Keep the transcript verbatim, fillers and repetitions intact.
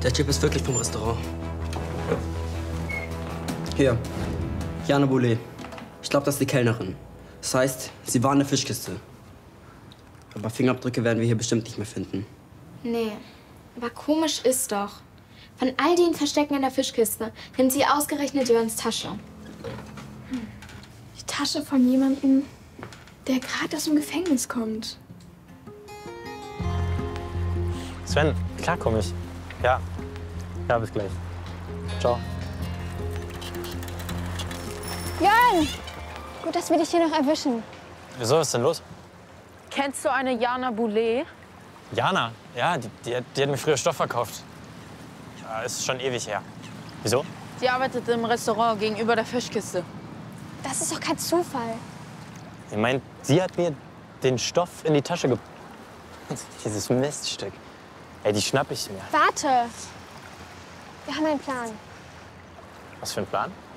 Der Typ ist wirklich vom Restaurant. Hier, Jana Boulay. Ich glaube, das ist die Kellnerin. Das heißt, sie war in der Fischkiste. Aber Fingerabdrücke werden wir hier bestimmt nicht mehr finden. Nee, aber komisch ist doch. Von all den Verstecken in der Fischkiste nimmt sie ausgerechnet Jörns Tasche. Die Tasche von jemandem, der gerade aus dem Gefängnis kommt. Sven, klar komm ich. Ja. Ja, bis gleich. Ciao. Jörn! Gut, dass wir dich hier noch erwischen. Wieso, was ist denn los? Kennst du eine Jana Boulay? Jana? Ja, die, die, hat- die hat mir früher Stoff verkauft. Ja, ist schon ewig her. Wieso? Sie arbeitet im Restaurant gegenüber der Fischkiste. Das ist doch kein Zufall. Sie meint, sie hat mir den Stoff in die Tasche ge... Dieses Miststück. Ey, die schnapp ich mir. Warte. Wir haben einen Plan. Was für ein Plan?